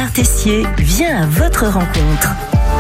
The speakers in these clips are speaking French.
Bernard Tessier vient à votre rencontre.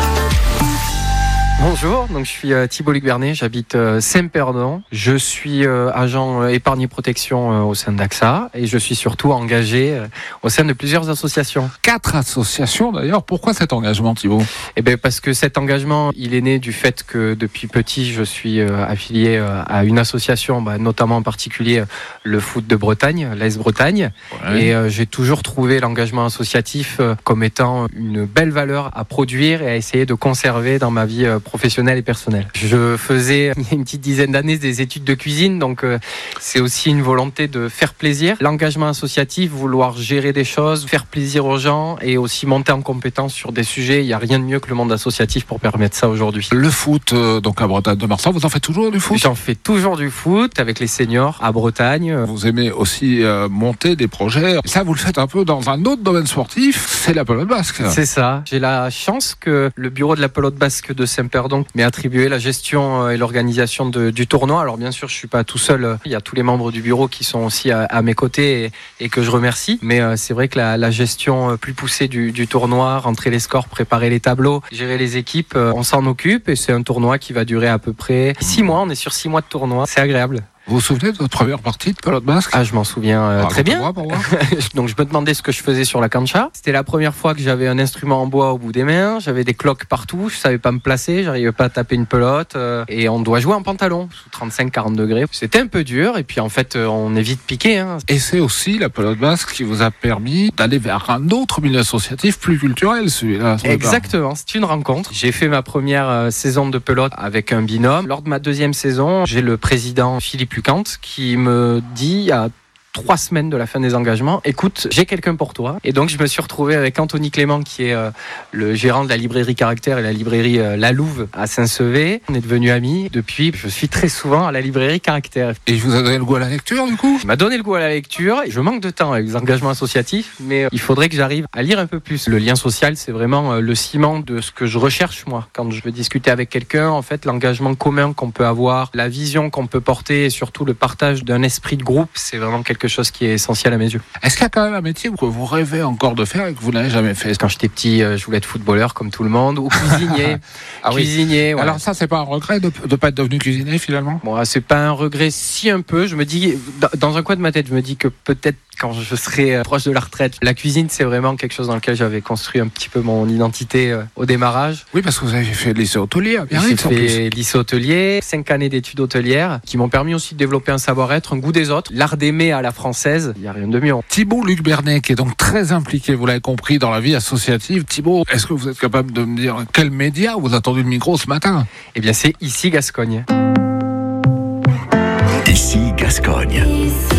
Bonjour, donc je suis Thibault Luc-Bernet, j'habite Saint-Perdon. Je suis agent épargne et protection au sein d'AXA et je suis surtout engagé au sein de plusieurs associations. 4 associations d'ailleurs. Pourquoi cet engagement, Thibault ? Eh bien parce que cet engagement, il est né du fait que depuis petit, je suis affilié à une association, notamment en particulier le foot de Bretagne, l'AS Bretagne. Ouais. Et j'ai toujours trouvé l'engagement associatif comme étant une belle valeur à produire et à essayer de conserver dans ma vie professionnelle et personnelle. Je faisais il y a une petite dizaine d'années des études de cuisine, donc c'est aussi une volonté de faire plaisir. L'engagement associatif, vouloir gérer des choses, faire plaisir aux gens et aussi monter en compétence sur des sujets. Il n'y a rien de mieux que le monde associatif pour permettre ça aujourd'hui. Le foot, donc à Bretagne de Marsan, vous en faites toujours du foot ? J'en fais toujours du foot avec les seniors à Bretagne. Vous aimez aussi monter des projets. Ça, vous le faites un peu dans un autre domaine sportif, c'est la pelote basque. C'est ça. J'ai la chance que le bureau de la pelote basque de Saint-Perdon m'ait attribué la gestion et l'organisation du tournoi. Alors bien sûr, je suis pas tout seul. Il y a tous les membres du bureau qui sont aussi à mes côtés et que je remercie. Mais c'est vrai que la gestion plus poussée du tournoi, rentrer les scores, préparer les tableaux, gérer les équipes, on s'en occupe et c'est un tournoi qui va durer à peu près 6 mois. On est sur 6 mois de tournoi. C'est agréable. Vous vous souvenez de votre première partie de pelote basque ? Ah, je m'en souviens très bien. Pour moi. Donc je me demandais ce que je faisais sur la cancha. C'était la première fois que j'avais un instrument en bois au bout des mains. J'avais des cloques partout. Je savais pas me placer. J'arrivais pas à taper une pelote. Et on doit jouer en pantalon sous 35-40 degrés. C'était un peu dur. Et puis en fait, on est vite piqué. Et c'est aussi la pelote basque qui vous a permis d'aller vers un autre milieu associatif plus culturel, celui-là. Exactement. C'est une rencontre. J'ai fait ma première saison de pelote avec un binôme. Lors de ma deuxième saison, j'ai le président Philippe Lucante qui me dit à 3 semaines de la fin des engagements, écoute, j'ai quelqu'un pour toi. Et donc je me suis retrouvé avec Anthony Clément qui est le gérant de la librairie Caractère et la librairie La Louve à Saint-Sevé. On est devenus amis. Depuis, je suis très souvent à la librairie Caractère. Et je vous a donné le goût à la lecture du coup ? Il m'a donné le goût à la lecture. Je manque de temps avec les engagements associatifs, mais il faudrait que j'arrive à lire un peu plus. Le lien social, c'est vraiment le ciment de ce que je recherche moi. Quand je veux discuter avec quelqu'un, en fait, l'engagement commun qu'on peut avoir, la vision qu'on peut porter et surtout le partage d'un esprit de groupe, c'est vraiment quelque chose qui est essentiel à mes yeux. Est-ce qu'il y a quand même un métier que vous rêvez encore de faire et que vous n'avez jamais fait ? Quand j'étais petit, je voulais être footballeur comme tout le monde ou cuisinier. Cuisinier. Ouais. Alors ça, c'est pas un regret de ne pas être devenu cuisinier finalement ? Bon, c'est pas un regret, si un peu. Je me dis, dans un coin de ma tête, je me dis que peut-être quand je serai proche de la retraite, la cuisine, c'est vraiment quelque chose dans lequel j'avais construit un petit peu mon identité au démarrage. Oui, parce que vous avez fait le lycée hôtelier à Biarritz. J'ai fait lycée hôtelier, 5 années d'études hôtelières qui m'ont permis aussi de développer un savoir-être, un goût des autres, l'art d'aimer à la française. Il n'y a rien de mieux. Thibault Luc-Bernet, qui est donc très impliqué, vous l'avez compris, dans la vie associative. Thibault, est-ce que vous êtes capable de me dire quel média vous a tendu le micro ce matin ? Eh bien, c'est Ici Gascogne. Ici Gascogne.